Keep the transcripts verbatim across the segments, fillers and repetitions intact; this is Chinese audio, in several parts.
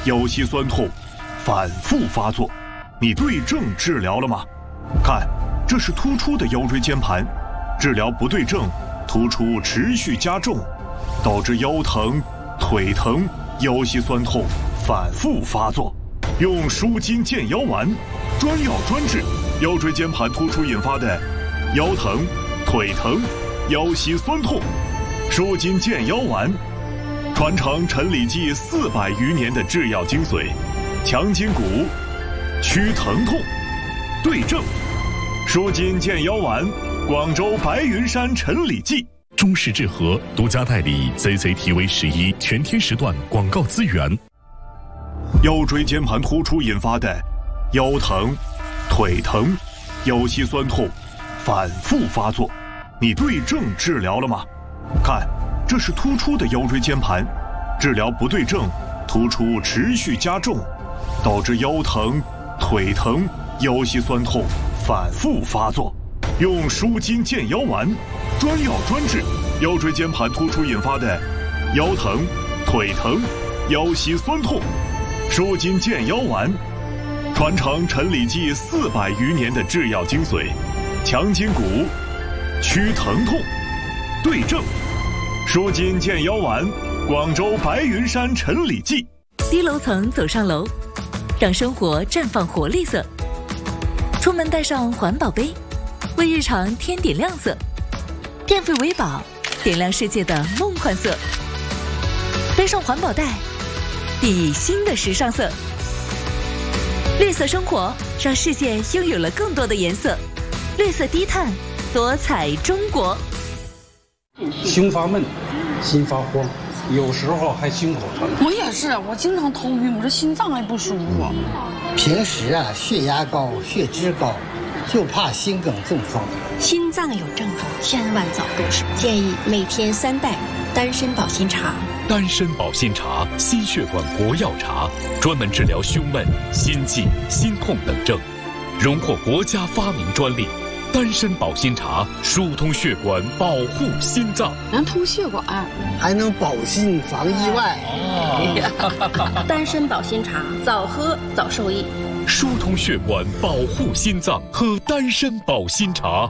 腰膝酸痛反复发作，你对症治疗了吗？看，这是突出的腰椎间盘，治疗不对症，突出持续加重，导致腰疼、腿疼、腰膝酸痛反复发作。用舒筋健腰丸，专药专治腰椎间盘突出引发的腰疼、腿疼、腰膝酸痛。舒筋健腰丸，传承陈李济四百余年的制药精髓，强筋骨，祛疼痛，对症。舒筋健腰丸，广州白云山陈李济。 中式治和独家代理 Z Z T V 十一全天时段广告资源。 腰椎间盘突出引发的腰疼、腿疼、腰膝酸痛反复发作，你对症治疗了吗？看，这是突出的腰椎间盘，治疗不对症，突出持续加重，导致腰疼、腿疼、腰膝酸痛反复发作。用舒筋健腰丸，专药专治腰椎间盘突出引发的腰疼、腿疼、腰膝酸痛。舒筋健腰丸，传承陈李济四百余年的制药精髓，强筋骨，祛疼痛，对症。舒筋健腰丸，广州白云山陈李济。 低楼层走上楼，让生活绽放活力色。出门带上环保杯，为日常添点亮色。电费维宝，点亮世界的梦幻色。背上环保袋，熠熠新的时尚色。绿色生活，让世界拥有了更多的颜色。绿色低碳，多彩中国。 胸发闷，心发慌，有时候还心口疼。 我也是，我经常头晕，我这心脏还不舒服。 平时啊，血压高，血脂高，就怕心梗中风。 心脏有症状，千万早动手。建议每天三袋丹参保心茶。 丹参保心茶，心血管国药茶，专门治疗胸闷、心悸、心痛等症，荣获国家发明专利。丹参保心茶疏通血管，保护心脏， 能通血管， 还能保心防意外。 哦、丹参保心茶，早喝早受益。 疏通血管，保护心脏，喝丹参保心茶。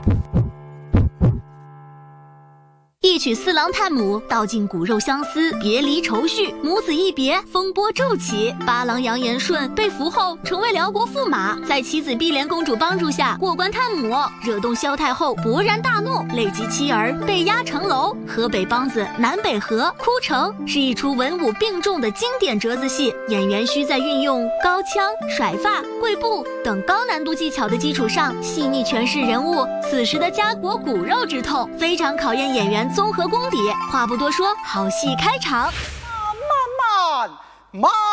一曲四郎探母，道尽骨肉相思，别离愁绪，母子一别，风波骤起。八郎杨延顺被俘后，成为辽国驸马，在妻子碧莲公主帮助下过关探母，惹动萧太后勃然大怒，累及妻儿，被押城楼。河北梆子南北河哭城是一出文武并重的经典折子戏，演员需在运用高腔、甩发、跪步等高难度技巧的基础上，细腻诠释人物此时的家国骨肉之痛，非常考验演员综合功底。话不多说，好戏开场。 慢慢慢。